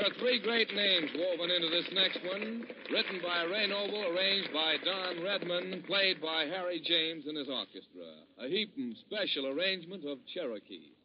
There are three great names woven into this next one. Written by Ray Noble, arranged by Don Redman, played by Harry James and his orchestra. A heaping special arrangement of Cherokee.